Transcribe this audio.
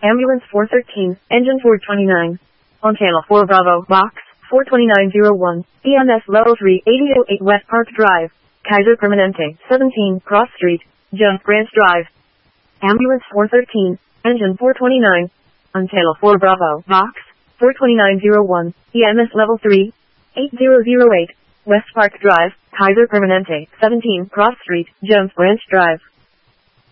Ambulance 413, Engine 429. On channel 4 Bravo, Box 42901, EMS Level 3, 8008 West Park Drive, Kaiser Permanente, 17, Cross Street, Jump Branch Drive. Ambulance 413, Engine 429. On channel 4 Bravo, Box 42901, EMS Level 3, 8008, West Park Drive, Kaiser Permanente, 17, Cross Street, Jones Branch Drive.